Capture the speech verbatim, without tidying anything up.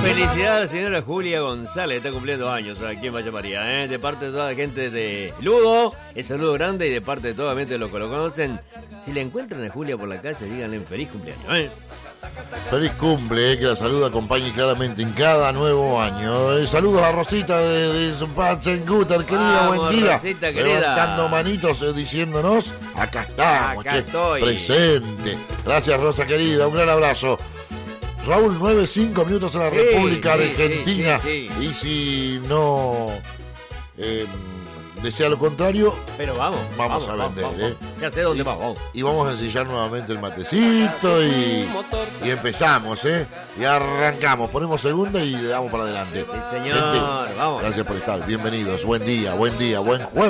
Felicidades a la señora Julia González, está cumpliendo años aquí en Villa María, ¿eh? De parte de toda la gente de Lugo, el saludo grande, y de parte de toda la gente de los que lo conocen. Si le encuentran a Julia por la calle, díganle feliz cumpleaños, ¿eh? Feliz cumple, eh, que la salud acompañe claramente en cada nuevo año. Eh, saludos a Rosita de, de Patzenguter, querida, Vamos, buen día. Rosita, querida. Levantando manitos, eh, diciéndonos, acá estamos, Acá che, estoy. presente. Gracias, Rosa querida, un gran abrazo. Raúl, nueve, cinco minutos en la Sí, República sí, Argentina. sí, sí, sí. Y si no eh, desea lo contrario, Pero vamos, vamos, vamos a vender. vamos, eh. vamos. Ya sé dónde y, vamos. y vamos a ensillar nuevamente el matecito y, y empezamos, ¿eh? Y arrancamos, ponemos segunda y le damos para adelante. Sí, señor, Gente, vamos. gracias por estar, bienvenidos, buen día, buen día, buen jueves.